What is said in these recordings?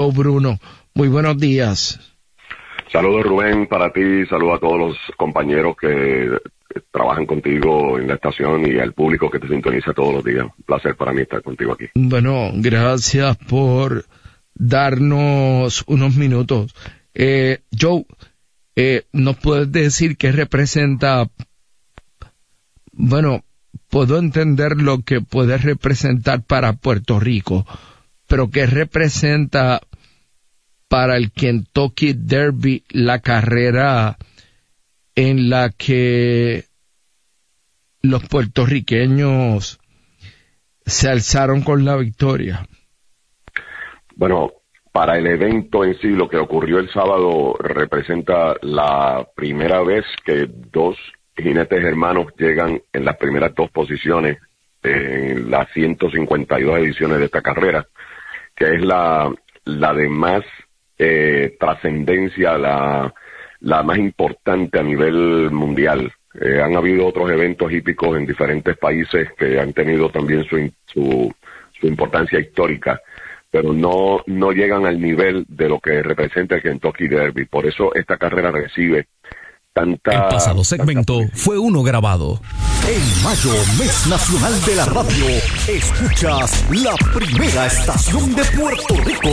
Rico, Bruno. Muy buenos días. Saludos, Rubén, para ti, saludos a todos los compañeros que trabajan contigo en la estación y al público que te sintoniza todos los días. Un placer para mí estar contigo aquí. Bueno, gracias por darnos unos minutos. Joe, ¿nos puedes decir qué representa? Bueno, puedo entender lo que puede representar para Puerto Rico, pero ¿qué representa para el Kentucky Derby, la carrera en la que los puertorriqueños se alzaron con la victoria? Bueno, para el evento en sí, lo que ocurrió el sábado representa la primera vez que dos jinetes hermanos llegan en las primeras dos posiciones en las 152 ediciones de esta carrera, que es la de más trascendencia, la más importante a nivel mundial. Han habido otros eventos hípicos en diferentes países que han tenido también su importancia histórica, pero no llegan al nivel de lo que representa el Kentucky Derby. Por eso esta carrera recibe tanta... El pasado segmento fue uno grabado. En mayo, mes nacional de la radio, escuchas la primera estación de Puerto Rico.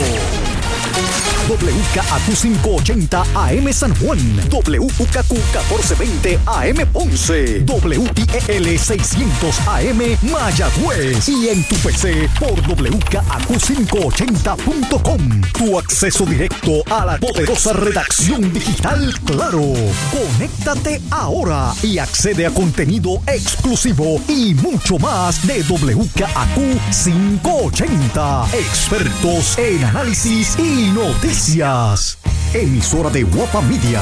WKAQ 580 AM San Juan, WKQ 1420 AM Ponce, WIEL 600 AM Mayagüez y en tu PC por WKAQ580.com. Tu acceso directo a la poderosa redacción digital Claro. Conéctate ahora y accede a contenido exclusivo y mucho más de WKAQ 580. Expertos en análisis y noticias. Emisora de Guapa Media.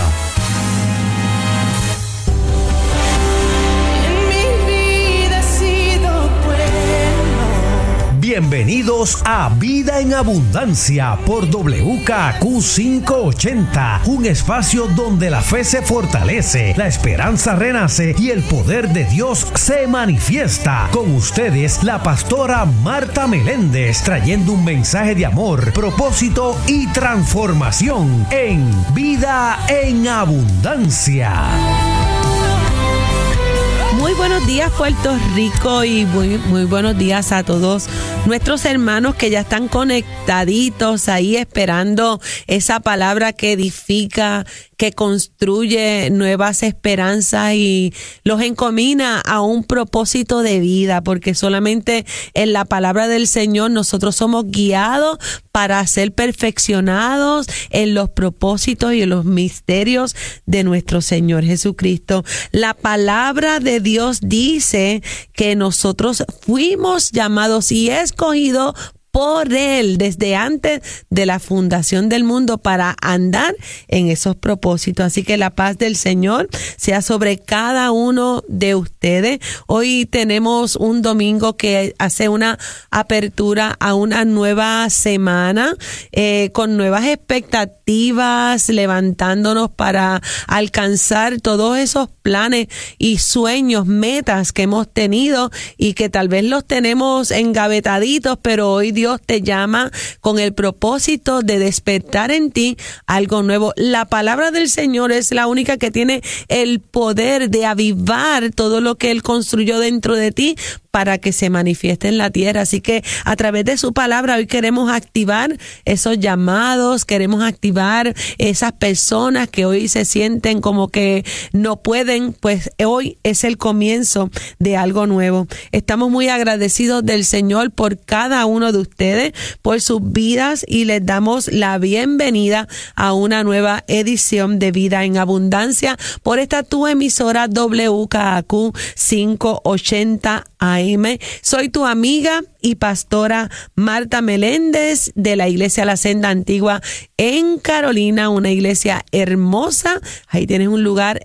Bienvenidos a Vida en Abundancia por WKAQ 580, un espacio donde la fe se fortalece, la esperanza renace y el poder de Dios se manifiesta. Con ustedes, la pastora Marta Meléndez, trayendo un mensaje de amor, propósito y transformación en Vida en Abundancia. Muy buenos días, Puerto Rico, y muy buenos días a todos nuestros hermanos que ya están conectaditos ahí esperando esa palabra que edifica, que construye nuevas esperanzas y los encamina a un propósito de vida, porque solamente en la palabra del Señor nosotros somos guiados para ser perfeccionados en los propósitos y en los misterios de nuestro Señor Jesucristo. La palabra de Dios dice que nosotros fuimos llamados y escogidos por Él desde antes de la fundación del mundo para andar en esos propósitos. Así que la paz del Señor sea sobre cada uno de ustedes. Hoy tenemos un domingo que hace una apertura a una nueva semana con nuevas expectativas, levantándonos para alcanzar todos esos planes y sueños, metas que hemos tenido y que tal vez los tenemos engavetaditos, pero hoy Dios te llama con el propósito de despertar en ti algo nuevo. La palabra del Señor es la única que tiene el poder de avivar todo lo que Él construyó dentro de ti para que se manifieste en la tierra. Así que a través de su palabra hoy queremos activar esos llamados, queremos activar esas personas que hoy se sienten como que no pueden, pues hoy es el comienzo de algo nuevo. Estamos muy agradecidos del Señor por cada uno de ustedes, por sus vidas, y les damos la bienvenida a una nueva edición de Vida en Abundancia por esta tu emisora WKAQ 580 AM. Soy tu amiga y pastora Marta Meléndez de la Iglesia La Senda Antigua en Carolina, una iglesia hermosa. Ahí tienes un lugar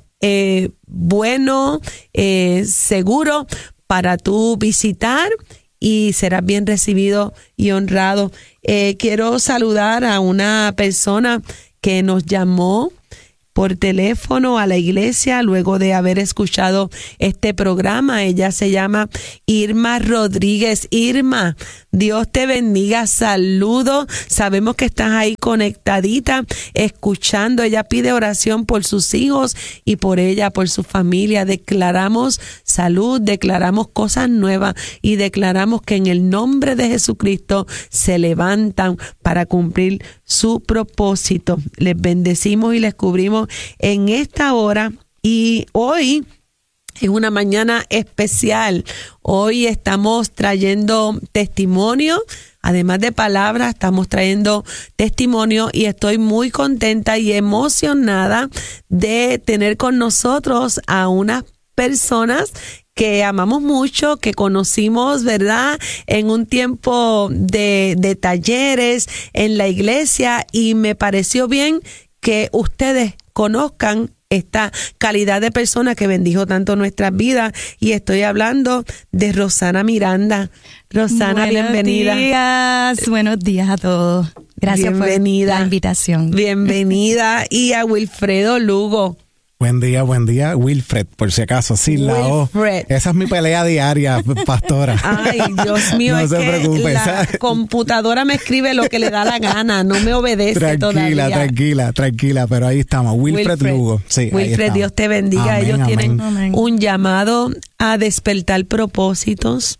bueno, seguro para tú visitar y serás bien recibido y honrado. Quiero saludar a una persona que nos llamó por teléfono a la iglesia luego de haber escuchado este programa. Ella se llama Irma Rodríguez. Irma, Dios te bendiga, saludo. Sabemos que estás ahí conectadita, escuchando. Ella pide oración por sus hijos y por ella, por su familia. Declaramos salud, declaramos cosas nuevas y declaramos que en el nombre de Jesucristo se levantan para cumplir su propósito. Les bendecimos y les cubrimos en esta hora, y hoy es una mañana especial. Hoy estamos trayendo testimonio, además de palabras, estamos trayendo testimonio, y estoy muy contenta y emocionada de tener con nosotros a unas personas que amamos mucho, que conocimos, ¿verdad?, en un tiempo de talleres en la iglesia, y me pareció bien que ustedes conozcan esta calidad de persona que bendijo tanto nuestras vidas, y estoy hablando de Rosana Miranda. Rosana, bienvenida. Buenos días a todos. Gracias por la invitación. Bienvenida. Y a Wilfredo Lugo. Buen día, Wilfred, por si acaso, sin la O. Esa es mi pelea diaria, pastora. Ay, Dios mío, no es se que preocupe. La computadora me escribe lo que le da la gana, no me obedece todavía. Tranquila, pero ahí estamos, Wilfred Lugo. Sí, Wilfred, Dios te bendiga. Amén, ellos tienen amén. un llamado a despertar propósitos,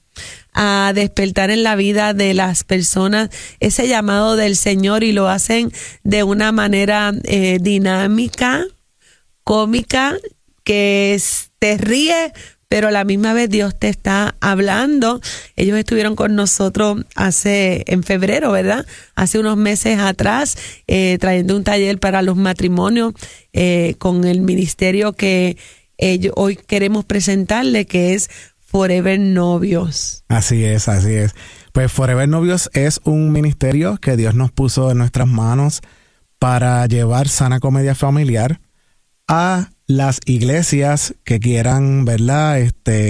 a despertar en la vida de las personas ese llamado del Señor, y lo hacen de una manera dinámica, cómica, que te ríe, pero a la misma vez Dios te está hablando. Ellos estuvieron con nosotros en febrero, ¿verdad? Hace unos meses atrás, trayendo un taller para los matrimonios con el ministerio que hoy queremos presentarle, que es Forever Novios. Así es. Pues Forever Novios es un ministerio que Dios nos puso en nuestras manos para llevar sana comedia familiar a las iglesias que quieran, ¿verdad?,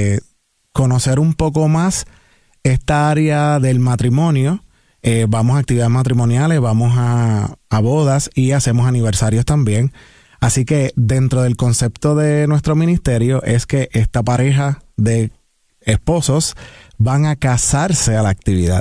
conocer un poco más esta área del matrimonio. Vamos a actividades matrimoniales, vamos a bodas y hacemos aniversarios también. Así que dentro del concepto de nuestro ministerio es que esta pareja de esposos van a casarse a la actividad.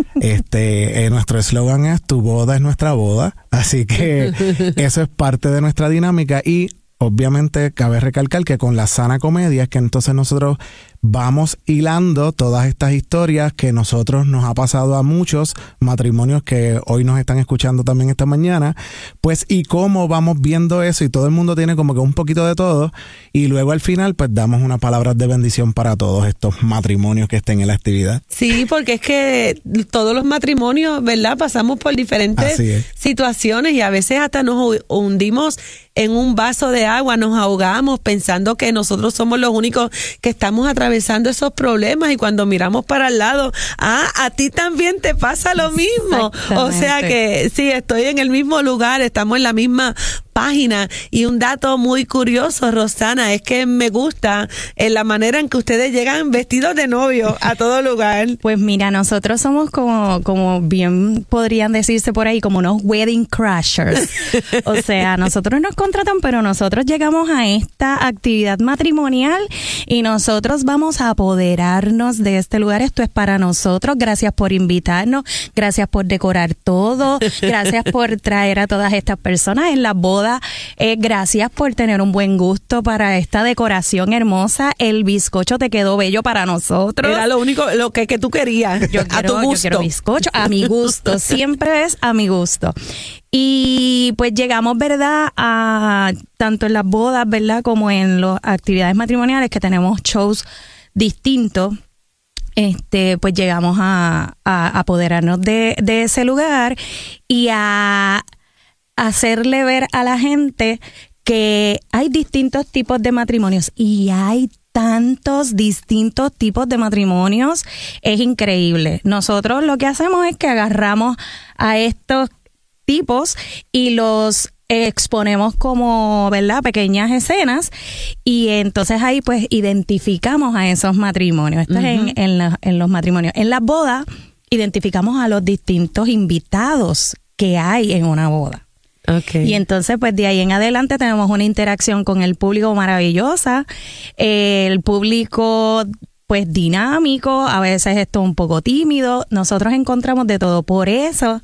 Nuestro eslogan es "Tu boda es nuestra boda", así que eso es parte de nuestra dinámica, y obviamente cabe recalcar que con la sana comedia es que entonces nosotros vamos hilando todas estas historias que nosotros nos ha pasado a muchos matrimonios que hoy nos están escuchando también esta mañana, pues, y cómo vamos viendo eso, y todo el mundo tiene como que un poquito de todo, y luego al final pues damos unas palabras de bendición para todos estos matrimonios que estén en la actividad. Sí, porque es que todos los matrimonios, ¿verdad?, pasamos por diferentes situaciones, y a veces hasta nos hundimos en un vaso de agua, nos ahogamos pensando que nosotros somos los únicos que estamos atravesando esos problemas, y cuando miramos para el lado, a ti también te pasa lo mismo. O sea que sí, estoy en el mismo lugar, estamos en la misma página. Y un dato muy curioso, Rosana, es que me gusta la manera en que ustedes llegan vestidos de novio a todo lugar. Pues mira, nosotros somos como bien podrían decirse por ahí, como unos wedding crashers. O sea, nosotros nos contratan, pero nosotros llegamos a esta actividad matrimonial y nosotros vamos a apoderarnos de este lugar. Esto es para nosotros. Gracias por invitarnos, gracias por decorar todo, gracias por traer a todas estas personas en la boda. Gracias por tener un buen gusto para esta decoración hermosa. El bizcocho te quedó bello para nosotros. Era lo único, lo que tú querías. A tu gusto. Yo quiero bizcocho, a mi gusto. Siempre es a mi gusto. Y pues llegamos, ¿verdad?, a tanto en las bodas, ¿verdad?, como en las actividades matrimoniales, que tenemos shows distintos. Pues llegamos a apoderarnos de ese lugar y a hacerle ver a la gente que hay distintos tipos de matrimonios, y hay tantos distintos tipos de matrimonios, es increíble. Nosotros lo que hacemos es que agarramos a estos tipos y los exponemos como, ¿verdad?, pequeñas escenas, y entonces ahí pues identificamos a esos matrimonios. Esto es en los matrimonios. En las bodas identificamos a los distintos invitados que hay en una boda. Y entonces, pues de ahí en adelante tenemos una interacción con el público maravillosa. El público, pues dinámico, a veces esto un poco tímido. Nosotros encontramos de todo. Por eso,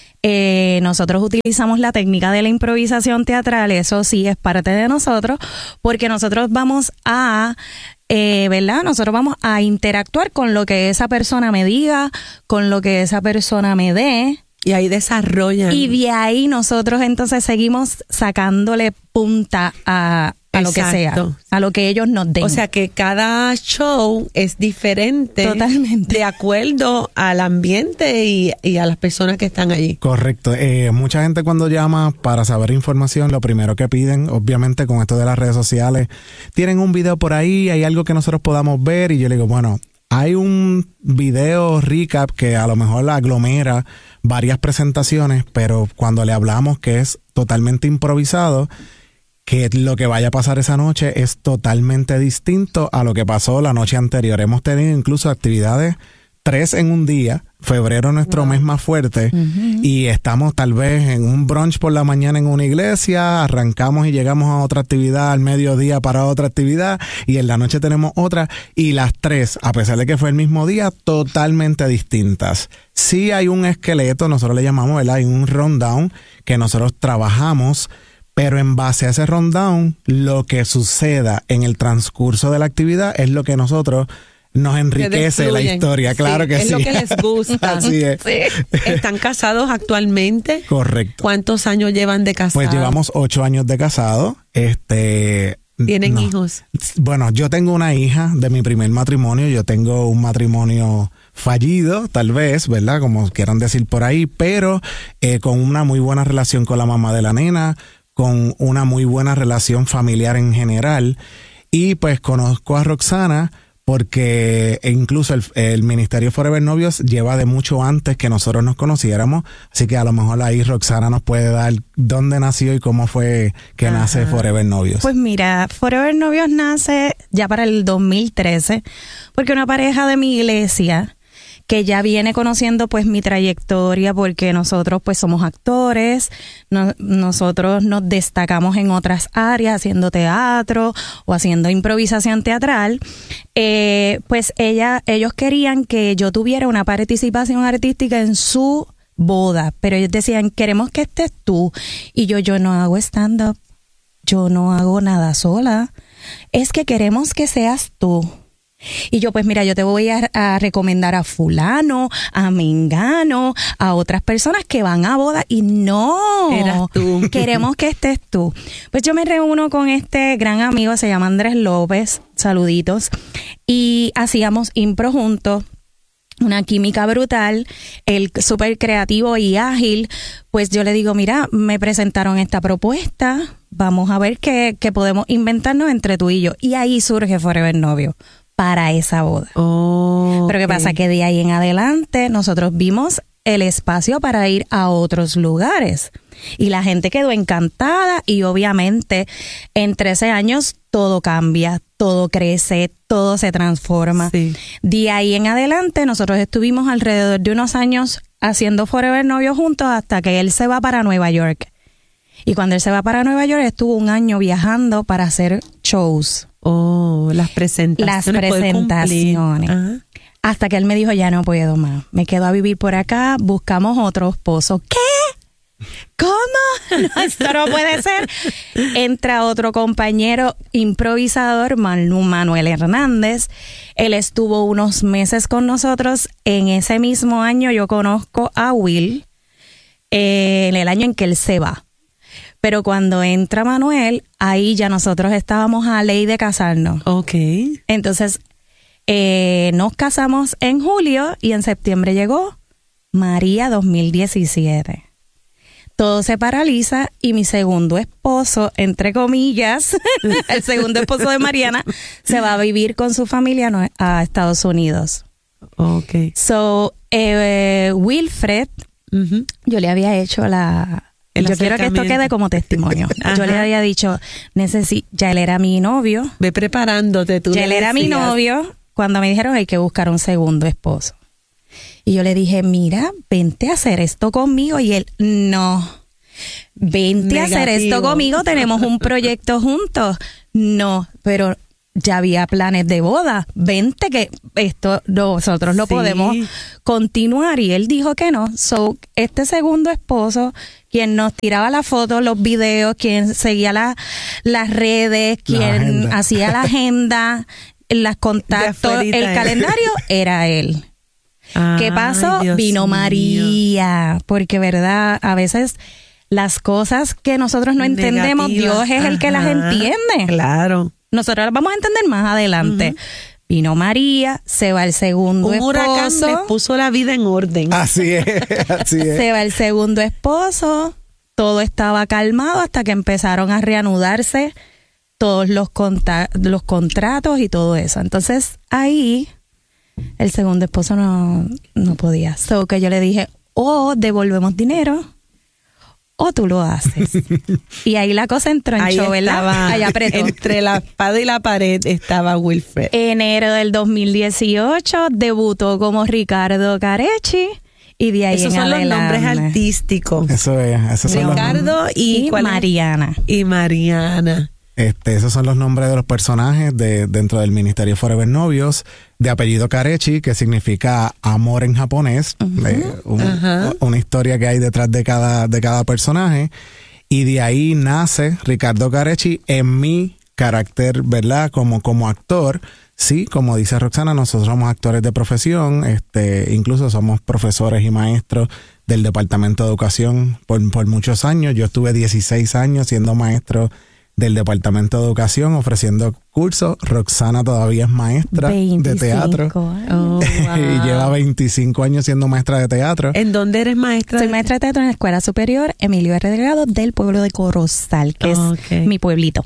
nosotros utilizamos la técnica de la improvisación teatral. Eso sí es parte de nosotros, porque nosotros vamos a... ¿verdad? Nosotros vamos a interactuar con lo que esa persona me diga, con lo que esa persona me dé. Y ahí desarrollan. Y de ahí nosotros entonces seguimos sacándole punta a lo que sea, a lo que ellos nos den. O sea que cada show es diferente. Totalmente. De acuerdo al ambiente y a las personas que están allí. Correcto. Mucha gente cuando llama para saber información, lo primero que piden, obviamente con esto de las redes sociales, tienen un video por ahí, hay algo que nosotros podamos ver, y yo le digo, bueno, hay un video recap que a lo mejor aglomera varias presentaciones, pero cuando le hablamos que es totalmente improvisado, que lo que vaya a pasar esa noche es totalmente distinto a lo que pasó la noche anterior. Hemos tenido incluso actividades 3 en un día. Febrero nuestro mes más fuerte, y estamos tal vez en un brunch por la mañana en una iglesia, arrancamos y llegamos a otra actividad al mediodía para otra actividad, y en la noche tenemos otra, y las 3, a pesar de que fue el mismo día, totalmente distintas. Sí hay un esqueleto, nosotros le llamamos, ¿verdad? Hay un rundown que nosotros trabajamos, pero en base a ese rundown, lo que suceda en el transcurso de la actividad es lo que nosotros nos enriquece la historia, claro que sí. Es lo que les gusta. Así es. Sí. ¿Están casados actualmente? Correcto. ¿Cuántos años llevan de casados? Pues llevamos 8 años de casado. ¿Tienen hijos? Bueno, yo tengo una hija de mi primer matrimonio. Yo tengo un matrimonio fallido, tal vez, ¿verdad? Como quieran decir por ahí, pero con una muy buena relación con la mamá de la nena, con una muy buena relación familiar en general. Y pues conozco a Roxana porque incluso el Ministerio Forever Novios lleva de mucho antes que nosotros nos conociéramos, así que a lo mejor ahí Roxana nos puede dar dónde nació y cómo fue que nace Forever Novios. Pues mira, Forever Novios nace ya para el 2013, porque una pareja de mi iglesia que ya viene conociendo pues mi trayectoria, porque nosotros pues somos actores, nosotros nos destacamos en otras áreas haciendo teatro o haciendo improvisación teatral, pues ellos querían que yo tuviera una participación artística en su boda, pero ellos decían, queremos que estés tú, y yo no hago stand-up, yo no hago nada sola, es que queremos que seas tú. Y yo, pues mira, yo te voy a recomendar a fulano, a mengano, a otras personas que van a boda, y no, eras tú. Queremos que estés tú. Pues yo me reúno con este gran amigo, se llama Andrés López, saluditos, y hacíamos impro juntos. Una química brutal, él súper creativo y ágil. Pues yo le digo, mira, me presentaron esta propuesta, vamos a ver qué podemos inventarnos entre tú y yo. Y ahí surge Forever Novio para esa boda. Pero ¿qué pasa? Que de ahí en adelante nosotros vimos el espacio para ir a otros lugares. Y la gente quedó encantada, y obviamente en 13 años todo cambia, todo crece, todo se transforma. Sí. De ahí en adelante nosotros estuvimos alrededor de unos años haciendo Forever Novios juntos hasta que él se va para Nueva York. Y cuando él se va para Nueva York estuvo un año viajando para hacer shows. Las presentaciones. Hasta que él me dijo, ya no puedo más. Me quedo a vivir por acá, buscamos otro esposo. ¿Qué? ¿Cómo? No, esto no puede ser. Entra otro compañero improvisador, Manuel Hernández. Él estuvo unos meses con nosotros. En ese mismo año yo conozco a Will, en el año en que él se va. Pero cuando entra Manuel, ahí ya nosotros estábamos a ley de casarnos. Ok. Entonces, nos casamos en julio y en septiembre llegó María 2017. Todo se paraliza y mi segundo esposo, entre comillas, el segundo esposo de Mariana, se va a vivir con su familia a Estados Unidos. Ok. So, Wilfred, yo le había hecho yo quiero que esto quede como testimonio. Yo le había dicho, ya él era mi novio. Ve preparándote tú. Ya él era mi novio cuando me dijeron hay que buscar un segundo esposo. Y yo le dije, mira, vente a hacer esto conmigo. Y él, no. vente a hacer esto conmigo, tenemos un proyecto juntos. No, pero ya había planes de boda, vente que esto nosotros lo podemos continuar, y él dijo que no. So, este segundo esposo, quien nos tiraba la foto, los videos, quien seguía las redes, quien hacía la agenda, las contactos, el calendario, era él. ¿Qué pasó? Dios Vino mío. María, porque verdad, a veces las cosas que nosotros no entendemos, Dios es el que las entiende. Claro. Nosotros las vamos a entender más adelante. Vino María, se va el segundo esposo. Un huracán le puso la vida en orden. Así es, así es. Se va el segundo esposo, todo estaba calmado hasta que empezaron a reanudarse todos los contratos y todo eso. Entonces, ahí el segundo esposo no podía. So que yo le dije, o devolvemos dinero, o tú lo haces. Y ahí la cosa entronchó, ¿verdad? Ahí apretó. Entre la espada y la pared estaba Wilfred. Enero del 2018 debutó como Ricardo Carecci, y de ahí esos en son adelante. Los nombres artísticos. Eso es. Esos son Ricardo y Mariana. Y Mariana. Esos son los nombres de los personajes dentro del Ministerio Forever Novios, de apellido Carecci, que significa amor en japonés, una historia que hay detrás de cada personaje, y de ahí nace Ricardo Carecci en mi carácter, ¿verdad? Como actor. Sí, como dice Roxana, nosotros somos actores de profesión, incluso somos profesores y maestros del Departamento de Educación por muchos años. Yo estuve 16 años siendo maestro del Departamento de Educación, ofreciendo cursos. Roxana todavía es maestra de teatro. Oh, wow. Y lleva 25 años siendo maestra de teatro. ¿En dónde eres maestra? Soy maestra de teatro en la Escuela Superior Emilio R. Delgado del pueblo de Corozal, que es mi pueblito.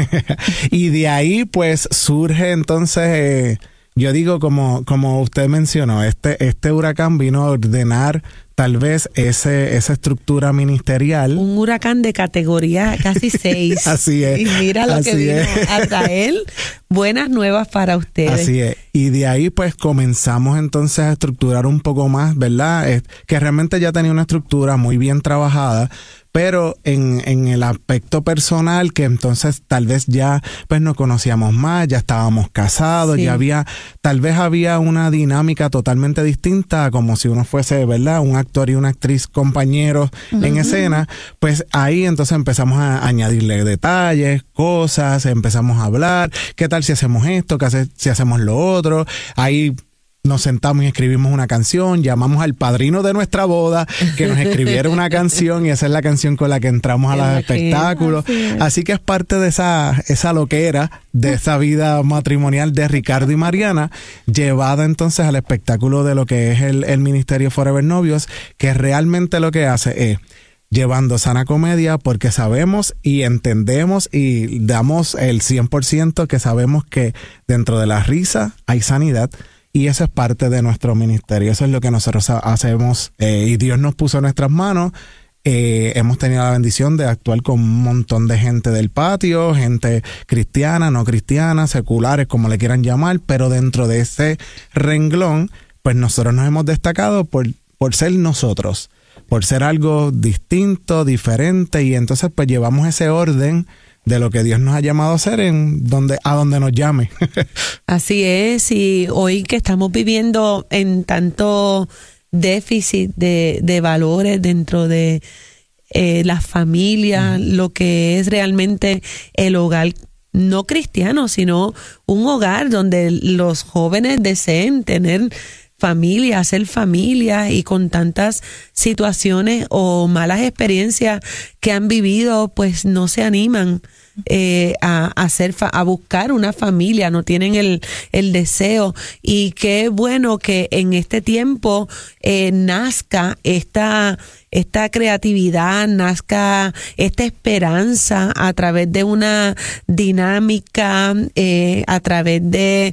Y de ahí pues surge entonces, yo digo como usted mencionó, este huracán vino a ordenar tal vez esa estructura ministerial. Un huracán de categoría casi 6. Así es. Y mira lo que vino a traer, buenas nuevas para ustedes. Así es. Y de ahí pues comenzamos entonces a estructurar un poco más, ¿verdad? Que realmente ya tenía una estructura muy bien trabajada, pero en el aspecto personal, que entonces tal vez ya pues nos conocíamos más, ya estábamos casados, ya tal vez había una dinámica totalmente distinta, como si uno fuese, ¿verdad?, un actor y una actriz compañeros en escena. Pues ahí entonces empezamos a añadirle detalles, cosas, empezamos a hablar, ¿qué tal si hacemos esto? ¿Qué si hacemos lo otro? Ahí nos sentamos y escribimos una canción, llamamos al padrino de nuestra boda que nos escribiera una canción, y esa es la canción con la que entramos a los espectáculos. Así que es parte de esa loquera, de esa vida matrimonial de Ricardo y Mariana, llevada entonces al espectáculo de lo que es el Ministerio Forever Novios, que realmente lo que hace es llevando sana comedia, porque sabemos y entendemos y damos el 100% que sabemos que dentro de la risa hay sanidad. Y eso es parte de nuestro ministerio. Eso es lo que nosotros hacemos, y Dios nos puso en nuestras manos. Hemos tenido la bendición de actuar con un montón de gente del patio, gente cristiana, no cristiana, seculares, como le quieran llamar, pero dentro de ese renglón, pues nosotros nos hemos destacado por ser nosotros, por ser algo distinto, diferente, y entonces pues llevamos ese orden de lo que Dios nos ha llamado a hacer a donde nos llame. Así es, y hoy que estamos viviendo en tanto déficit de valores dentro de la familia, lo que es realmente el hogar no cristiano, sino un hogar donde los jóvenes deseen tener familia, hacer familia, y con tantas situaciones o malas experiencias que han vivido, pues no se animan a buscar una familia, no tienen el deseo. Y qué bueno que en este tiempo nazca esta creatividad, nazca esta esperanza a través de una dinámica, a través de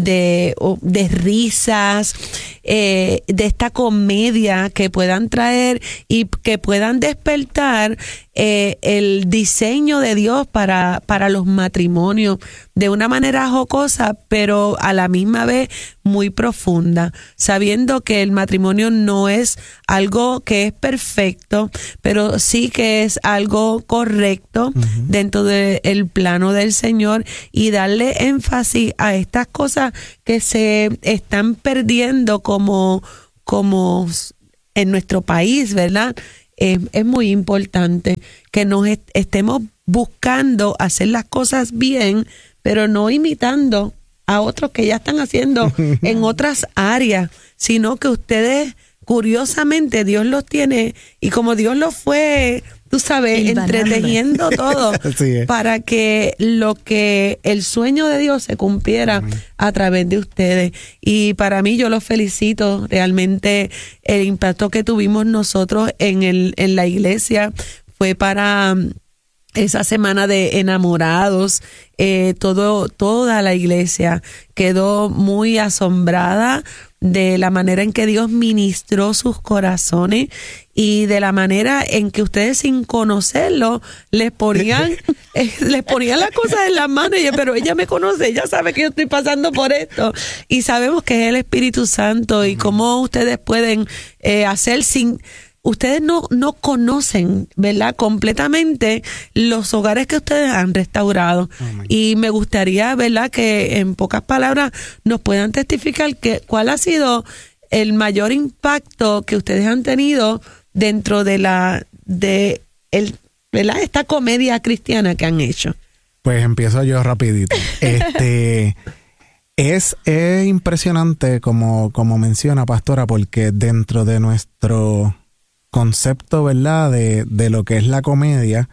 risas, de esta comedia que puedan traer y que puedan despertar el diseño de Dios para los matrimonios, de una manera jocosa, pero a la misma vez muy profunda, sabiendo que el matrimonio no es algo que es perfecto, pero sí que es algo correcto dentro del plano del Señor, y darle énfasis a estas cosas que se están perdiendo como en nuestro país, ¿verdad? Es muy importante que nos estemos buscando hacer las cosas bien, pero no imitando a otros que ya están haciendo en otras áreas, sino que ustedes, curiosamente, Dios los tiene, y como Dios los fue, tú sabes, entretejiendo todo para que el sueño de Dios se cumpliera a través de ustedes. Y para mí, yo los felicito. Realmente el impacto que tuvimos nosotros en la iglesia fue para esa semana de enamorados. Toda la iglesia quedó muy asombrada de la manera en que Dios ministró sus corazones y de la manera en que ustedes, sin conocerlo, les ponían las cosas en las manos. Y yo, pero ella me conoce, ella sabe que yo estoy pasando por esto, y sabemos que es el Espíritu Santo, y cómo ustedes pueden hacer sin... Ustedes no conocen, ¿verdad?, completamente los hogares que ustedes han restaurado. Y me gustaría, ¿verdad?, que en pocas palabras nos puedan testificar cuál ha sido el mayor impacto que ustedes han tenido dentro de ¿verdad?, esta comedia cristiana que han hecho. Pues empiezo yo rapidito. Es impresionante como menciona Pastora, porque dentro de nuestro concepto, ¿verdad?, de lo que es la comedia,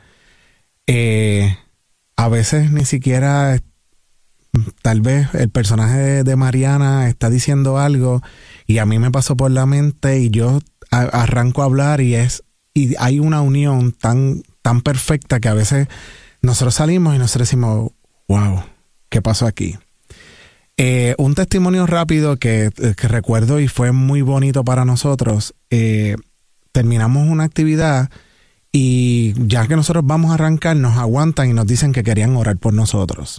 a veces ni siquiera, tal vez el personaje de Mariana está diciendo algo y a mí me pasó por la mente y yo arranco a hablar y hay una unión tan perfecta que a veces nosotros salimos y nosotros decimos, wow, ¿qué pasó aquí? Un testimonio rápido que recuerdo y fue muy bonito para nosotros. Terminamos una actividad y ya que nosotros vamos a arrancar, nos aguantan y nos dicen que querían orar por nosotros.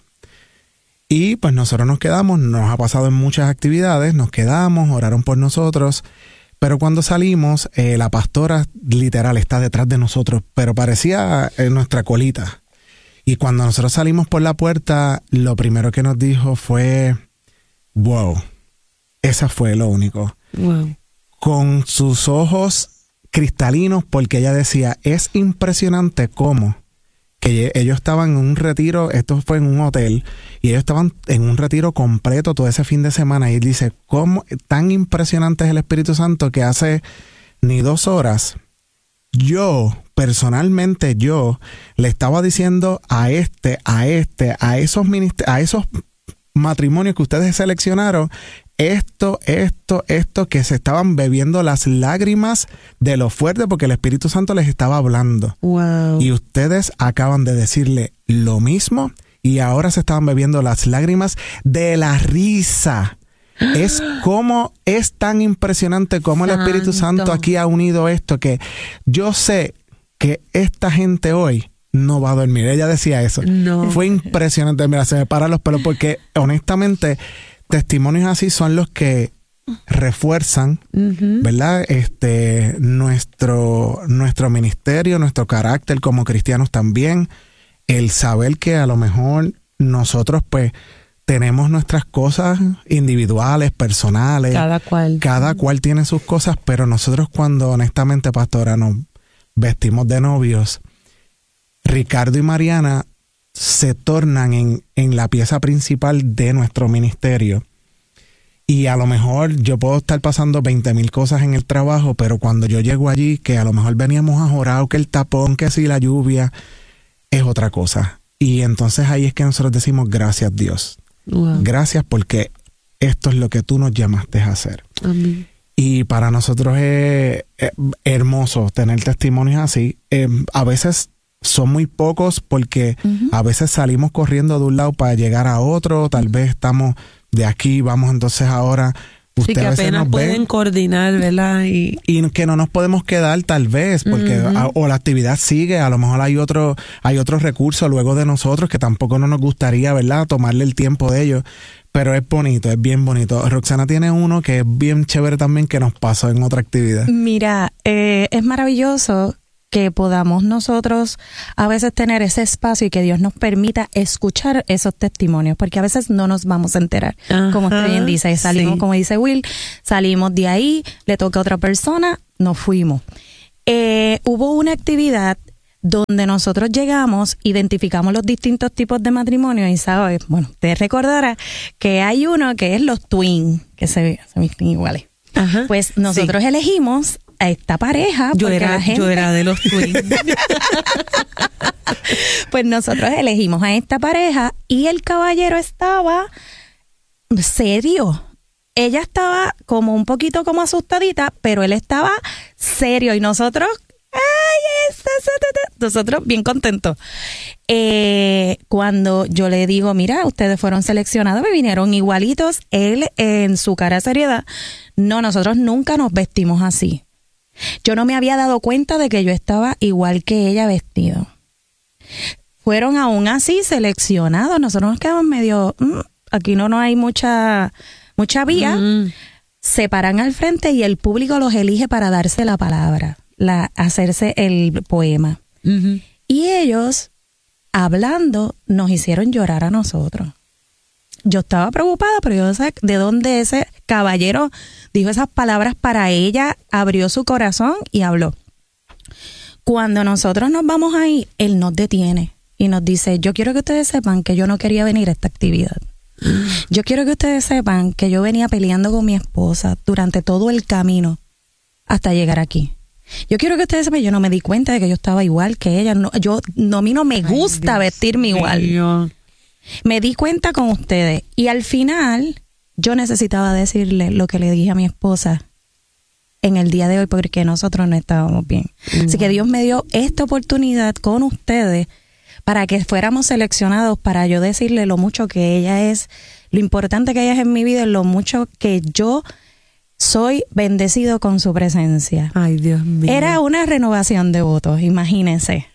Y pues nosotros nos quedamos, nos ha pasado en muchas actividades, nos quedamos, oraron por nosotros, pero cuando salimos, la pastora literal está detrás de nosotros, pero parecía nuestra colita. Y cuando nosotros salimos por la puerta, lo primero que nos dijo fue, wow, esa fue lo único. Wow. Con sus ojos cristalinos, porque ella decía, es impresionante cómo que ellos estaban en un retiro, esto fue en un hotel, y ellos estaban en un retiro completo todo ese fin de semana, y él dice, cómo tan impresionante es el Espíritu Santo que hace ni 2 horas, personalmente yo le estaba diciendo a esos matrimonios que ustedes seleccionaron, esto, que se estaban bebiendo las lágrimas de lo fuerte porque el Espíritu Santo les estaba hablando. Wow. Y ustedes acaban de decirle lo mismo y ahora se estaban bebiendo las lágrimas de la risa. Es como es tan impresionante como el Espíritu Santo aquí ha unido esto, que yo sé que esta gente hoy no va a dormir. Ella decía eso. No. Fue impresionante. Mira, se me paran los pelos porque honestamente testimonios así son los que refuerzan, ¿verdad? Nuestro ministerio, nuestro carácter como cristianos también. El saber que a lo mejor nosotros pues tenemos nuestras cosas individuales, personales. Cada cual tiene sus cosas, pero nosotros cuando honestamente, pastora, nos vestimos de novios, Ricardo y Mariana se tornan en la pieza principal de nuestro ministerio. Y a lo mejor yo puedo estar pasando 20,000 cosas en el trabajo, pero cuando yo llego allí, que a lo mejor veníamos a jorar, que el tapón, que si la lluvia, es otra cosa. Y entonces ahí es que nosotros decimos, gracias Dios. Wow. Gracias porque esto es lo que tú nos llamaste a hacer. Amén. Y para nosotros es hermoso tener testimonios así. A veces son muy pocos porque a veces salimos corriendo de un lado para llegar a otro, tal vez estamos de aquí, vamos entonces ahora Sí, que apenas pueden coordinar, ¿verdad? Y que no nos podemos quedar tal vez, porque o la actividad sigue, a lo mejor hay otros recursos luego de nosotros que tampoco no nos gustaría, ¿verdad? Tomarle el tiempo de ellos, pero es bonito, es bien bonito. Roxana tiene uno que es bien chévere también que nos pasó en otra actividad. Mira, es maravilloso que podamos nosotros a veces tener ese espacio y que Dios nos permita escuchar esos testimonios, porque a veces no nos vamos a enterar. Ajá, como usted bien dice, salimos, sí, como dice Will, salimos de ahí, le toca a otra persona, nos fuimos. Hubo una actividad donde nosotros llegamos, identificamos los distintos tipos de matrimonio y sabes, bueno, te recordará que hay uno que es los twins, que se visten iguales. Ajá, pues nosotros elegimos a esta pareja. Yo era de los twins. Pues nosotros elegimos a esta pareja y el caballero estaba serio. Ella estaba como un poquito como asustadita, pero él estaba serio y nosotros bien contentos. Cuando yo le digo, mira, ustedes fueron seleccionados, me vinieron igualitos, él en su cara de seriedad, no, nosotros nunca nos vestimos así. Yo no me había dado cuenta de que yo estaba igual que ella vestido. Fueron aún así seleccionados. Nosotros nos quedamos medio, aquí no hay mucha vía. Se paran al frente y el público los elige para darse la palabra, hacerse el poema. Y ellos, hablando, nos hicieron llorar a nosotros. Yo estaba preocupada, pero yo sé de dónde ese caballero dijo esas palabras para ella, abrió su corazón y habló. Cuando nosotros nos vamos ahí, él nos detiene y nos dice, yo quiero que ustedes sepan que yo no quería venir a esta actividad. Yo quiero que ustedes sepan que yo venía peleando con mi esposa durante todo el camino hasta llegar aquí. Yo quiero que ustedes sepan, yo no me di cuenta de que yo estaba igual que ella. A mí no me gusta vestirme igual. Me di cuenta con ustedes y al final yo necesitaba decirle lo que le dije a mi esposa en el día de hoy porque nosotros no estábamos bien. Así que Dios me dio esta oportunidad con ustedes para que fuéramos seleccionados, para yo decirle lo mucho que ella es, lo importante que ella es en mi vida y lo mucho que yo soy bendecido con su presencia. Ay, Dios mío. Era una renovación de votos, imagínense.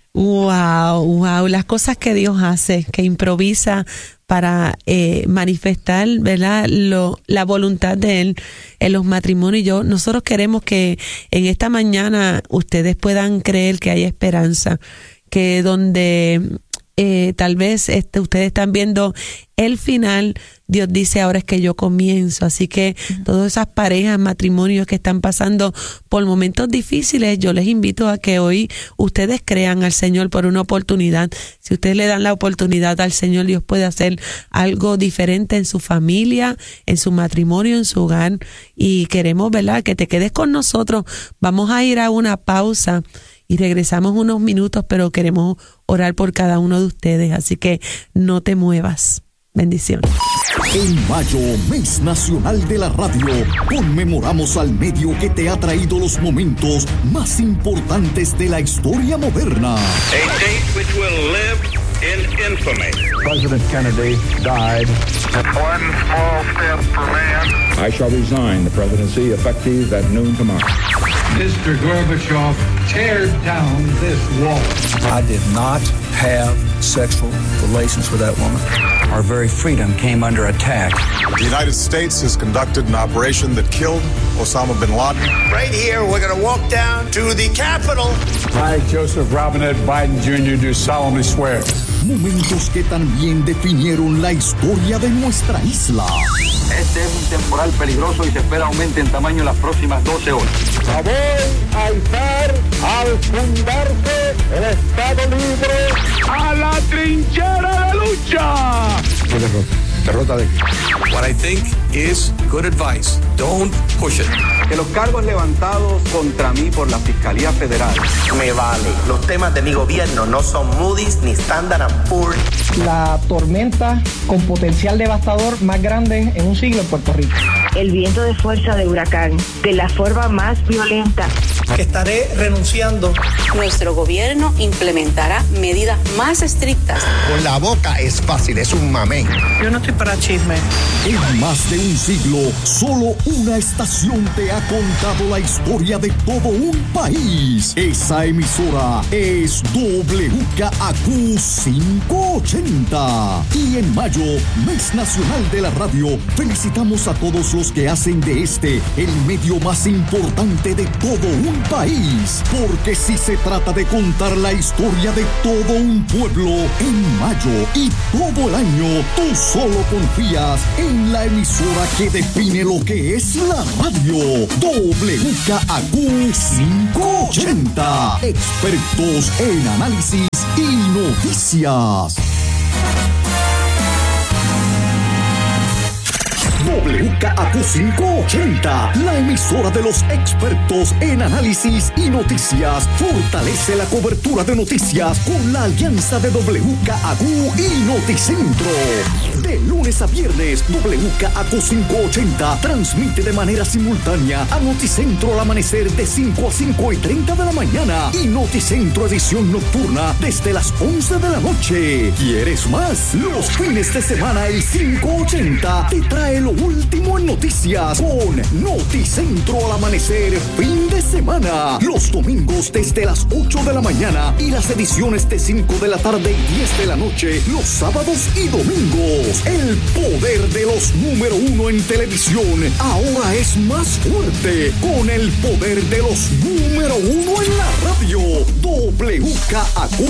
Wow, las cosas que Dios hace, que improvisa para manifestar, ¿verdad? La voluntad de Él en los matrimonios. Nosotros queremos que en esta mañana ustedes puedan creer que hay esperanza, que donde tal vez ustedes están viendo el final, Dios dice, ahora es que yo comienzo. Así que todas esas parejas, matrimonios que están pasando por momentos difíciles, yo les invito a que hoy ustedes crean al Señor por una oportunidad. Si ustedes le dan la oportunidad al Señor, Dios puede hacer algo diferente en su familia, en su matrimonio, en su hogar. Y queremos, ¿verdad?, que te quedes con nosotros. Vamos a ir a una pausa y regresamos unos minutos, pero queremos orar por cada uno de ustedes. Así que no te muevas. Bendiciones. En mayo, mes nacional de la radio, conmemoramos al medio que te ha traído los momentos más importantes de la historia moderna. A date which will live in infamy. President Kennedy died. One small step for man. I shall resign the presidency effective at noon tomorrow. Mr. Gorbachev, tear down this wall. I did not have sexual relations with that woman. Our very freedom came under attack. The United States has conducted an operation that killed Osama bin Laden. Right here, we're going to walk down to the Capitol. I, Joseph Robinette Biden Jr., do solemnly swear. Momentos que también definieron la historia de nuestra isla. Este es un temporal peligroso y se espera aumente en tamaño en las próximas 12 horas. Voy a izar al fundarse el Estado Libre a la trinchera de lucha. Derrota de What I think is good advice. Don't push it. Que los cargos levantados contra mí por la Fiscalía Federal. Me vale. Los temas de mi gobierno no son Moody's ni Standard & Poor's. La tormenta con potencial devastador más grande en un siglo en Puerto Rico. El viento de fuerza de huracán, de la forma más violenta. Que estaré renunciando. Nuestro gobierno implementará medidas más estrictas. Con la boca es fácil, es un mamey. Yo no estoy estoy para chisme. En más de un siglo, solo una estación te ha contado la historia de todo un país. Esa emisora es WKAQ 580. Y en mayo, Mes Nacional de la Radio, felicitamos a todos los que hacen de este el medio más importante de todo un país. Porque si se trata de contar la historia de todo un pueblo, en mayo y todo el año, tú solo confías en la emisora que define lo que es la radio. WKAQ 580. Expertos en análisis y noticias. WKAQ 580, la emisora de los expertos en análisis y noticias, fortalece la cobertura de noticias con la alianza de WKAQ y Noticentro. De lunes a viernes, WKAQ 580 transmite de manera simultánea a Noticentro al amanecer de 5 a 5:30 de la mañana y Noticentro edición nocturna desde las 11 de la noche. ¿Quieres más? Los fines de semana el 580 te trae lo último en noticias con Noticentro al amanecer fin de semana. Los domingos desde las 8 de la mañana y las ediciones de 5 de la tarde y 10 de la noche los sábados y domingos. El poder de los número uno en televisión ahora es más fuerte con el poder de los número uno en la radio. WKAQ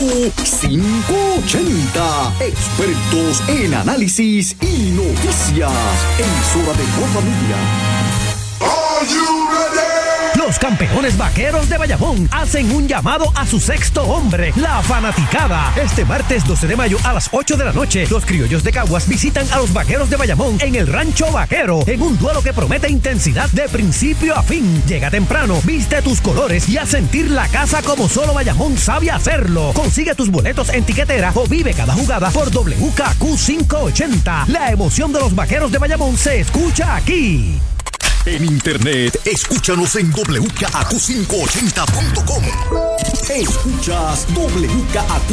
580. Expertos en análisis y noticias. Emisora de Pro Familia. Los campeones vaqueros de Bayamón hacen un llamado a su sexto hombre, la fanaticada. Este martes 12 de mayo a las 8 de la noche, los criollos de Caguas visitan a los vaqueros de Bayamón en el Rancho Vaquero, en un duelo que promete intensidad de principio a fin. Llega temprano, viste tus colores y a sentir la casa como solo Bayamón sabe hacerlo. Consigue tus boletos en tiquetera o vive cada jugada por WKAQ 580. La emoción de los vaqueros de Bayamón se escucha aquí. En internet, escúchanos en WKAQ580.com. Escuchas WKAQ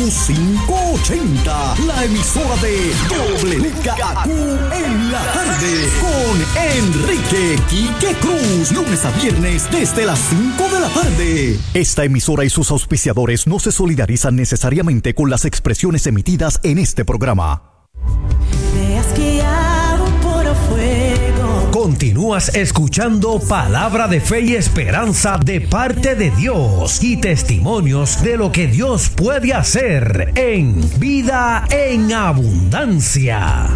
580, la emisora de WKAQ en la tarde, con Enrique Quique Cruz, lunes a viernes desde las 5 de la tarde. Esta emisora y sus auspiciadores no se solidarizan necesariamente con las expresiones emitidas en este programa. Me has guiado por fuego. Continúas escuchando Palabra de Fe y Esperanza de parte de Dios y testimonios de lo que Dios puede hacer en Vida en Abundancia.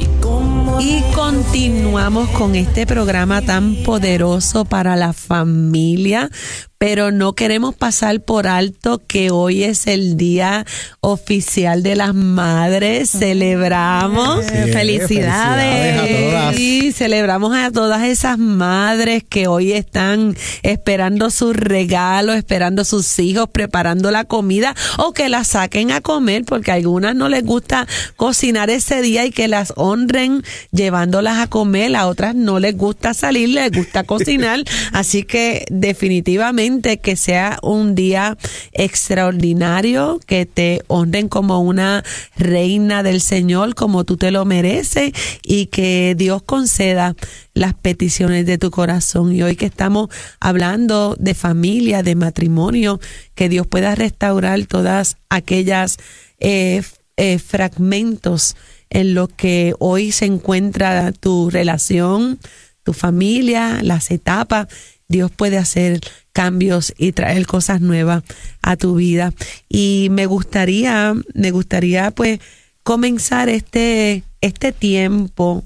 Y continuamos con este programa tan poderoso para la familia, pero no queremos pasar por alto que hoy es el Día Oficial de las Madres. Celebramos. Sí, felicidades a todas. Y celebramos a todas esas madres que hoy están esperando sus regalos, esperando sus hijos, preparando la comida o que las saquen a comer, porque a algunas no les gusta cocinar ese día y que las honren llevándolas a comer. A otras no les gusta salir, les gusta cocinar. Así que definitivamente que sea un día extraordinario, que te honren como una reina del Señor, como tú te lo mereces, y que Dios conceda las peticiones de tu corazón. Y hoy que estamos hablando de familia, de matrimonio, que Dios pueda restaurar todas aquellas fragmentos en los que hoy se encuentra tu relación, tu familia, las etapas. Dios puede hacer cambios y traer cosas nuevas a tu vida. Y me gustaría pues comenzar este tiempo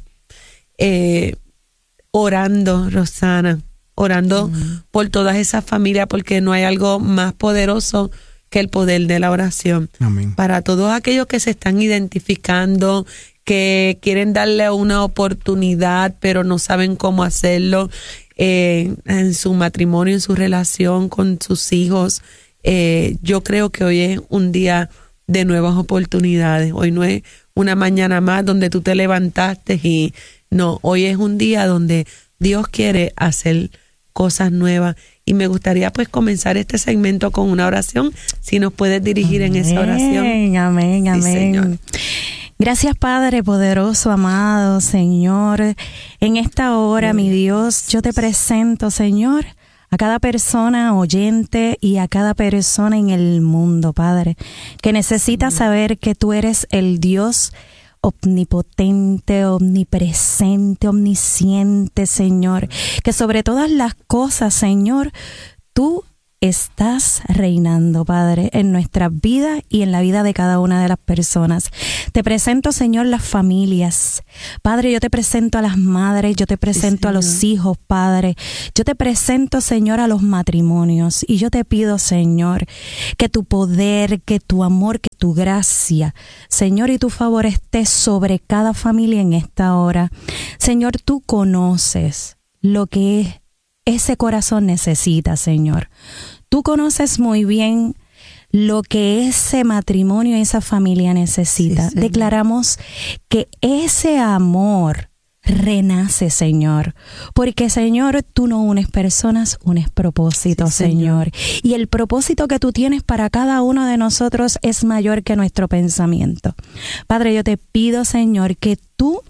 orando, Rosana, orando por todas esas familias, porque no hay algo más poderoso que el poder de la oración. Amén. Para todos aquellos que se están identificando, que quieren darle una oportunidad, pero no saben cómo hacerlo, en su matrimonio, en su relación con sus hijos. Yo creo que hoy es un día de nuevas oportunidades. Hoy no es una mañana más donde tú te levantaste y no, hoy es un día donde Dios quiere hacer cosas nuevas. Y me gustaría pues comenzar este segmento con una oración. Si nos puedes dirigir en esa oración. Amén, amén. Sí, Señor. Gracias, Padre poderoso, amado Señor. En esta hora, mi Dios, yo te presento, Señor, a cada persona oyente y a cada persona en el mundo, Padre, que necesita saber que tú eres el Dios omnipotente, omnipresente, omnisciente, Señor, que sobre todas las cosas, Señor, tú estás reinando, Padre, en nuestras vidas y en la vida de cada una de las personas. Te presento, Señor, las familias. Padre, yo te presento a las madres, yo te presento a los hijos, Padre. Yo te presento, Señor, a los matrimonios. Y yo te pido, Señor, que tu poder, que tu amor, que tu gracia, Señor, y tu favor esté sobre cada familia en esta hora. Señor, tú conoces lo que ese corazón necesita, Señor. Tú conoces muy bien lo que ese matrimonio, esa familia necesita. Declaramos que ese amor renace, Señor, porque, Señor, tú no unes personas, unes propósitos, Señor. Y el propósito que tú tienes para cada uno de nosotros es mayor que nuestro pensamiento. Padre, yo te pido, Señor, que tú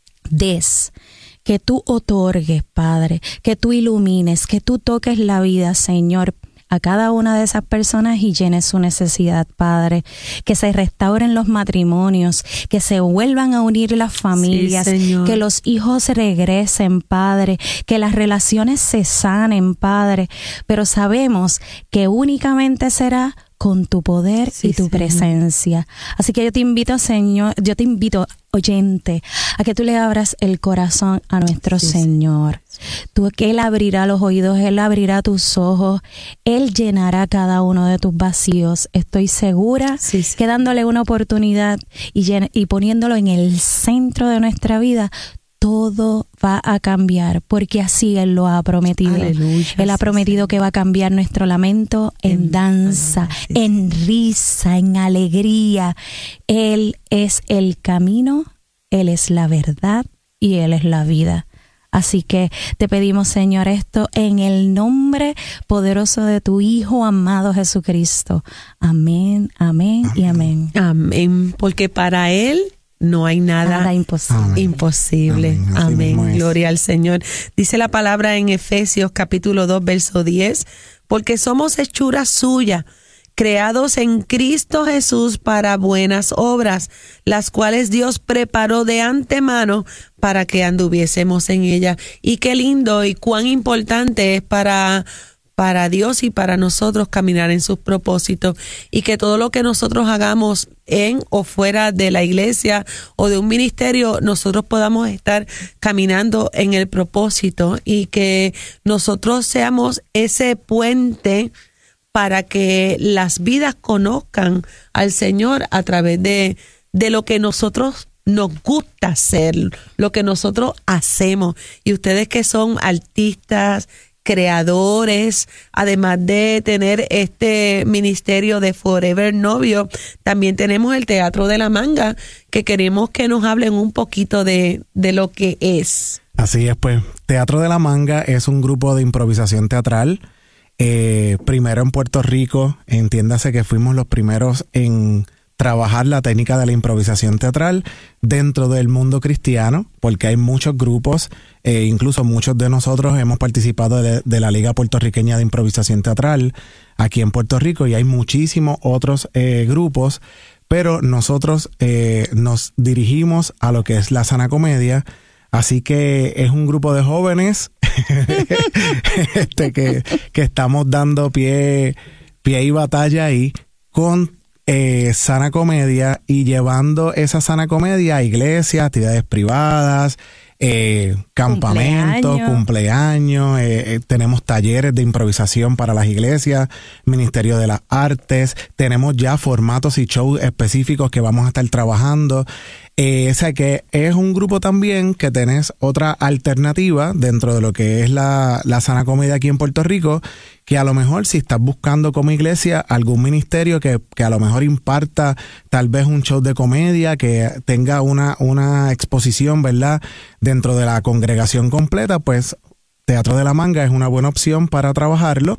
des, que tú otorgues, Padre, que tú ilumines, que tú toques la vida, Señor, a cada una de esas personas y llenes su necesidad, Padre. Que se restauren los matrimonios, que se vuelvan a unir las familias, que los hijos regresen, Padre, que las relaciones se sanen, Padre. Pero sabemos que únicamente será con tu poder y tu presencia. Así que yo te invito, Señor, oyente, a que tú le abras el corazón a nuestro Señor. Tú, que Él abrirá los oídos, Él abrirá tus ojos, Él llenará cada uno de tus vacíos. Estoy segura que dándole una oportunidad y poniéndolo en el centro de nuestra vida, todo va a cambiar, porque así Él lo ha prometido. Aleluya, Él ha prometido que va a cambiar nuestro lamento en danza, en risa, en alegría. Él es el camino, Él es la verdad y Él es la vida. Así que te pedimos, Señor, esto en el nombre poderoso de tu Hijo amado Jesucristo. Amén, amén y amén. Amén, porque para Él no hay nada imposible. Amén. Gloria al Señor. Dice la palabra en Efesios capítulo 2, verso 10, porque somos hechura suya, creados en Cristo Jesús para buenas obras, las cuales Dios preparó de antemano para que anduviésemos en ellas. Y qué lindo y cuán importante es para Dios y para nosotros caminar en sus propósitos, y que todo lo que nosotros hagamos en o fuera de la iglesia o de un ministerio, nosotros podamos estar caminando en el propósito, y que nosotros seamos ese puente para que las vidas conozcan al Señor a través de lo que nosotros nos gusta hacer, lo que nosotros hacemos. Y ustedes que son artistas, creadores, además de tener este ministerio de Forever Novio, también tenemos el Teatro de la Manga, que queremos que nos hablen un poquito de lo que es. Así es, pues, Teatro de la Manga es un grupo de improvisación teatral, primero en Puerto Rico. Entiéndase que fuimos los primeros en trabajar la técnica de la improvisación teatral dentro del mundo cristiano, porque hay muchos grupos, incluso muchos de nosotros hemos participado de la Liga Puertorriqueña de Improvisación Teatral aquí en Puerto Rico, y hay muchísimos otros grupos, pero nosotros nos dirigimos a lo que es la sana comedia. Así que es un grupo de jóvenes que estamos dando pie y batalla ahí con sana comedia, y llevando esa sana comedia a iglesias, actividades privadas, campamentos, cumpleaños, tenemos talleres de improvisación para las iglesias, Ministerio de las Artes, tenemos ya formatos y shows específicos que vamos a estar trabajando. O sea que es un grupo también que tenés otra alternativa dentro de lo que es la sana comedia aquí en Puerto Rico, que a lo mejor si estás buscando como iglesia algún ministerio que a lo mejor imparta tal vez un show de comedia, que tenga una exposición, ¿verdad?, dentro de la congregación completa, pues Teatro de la Manga es una buena opción para trabajarlo.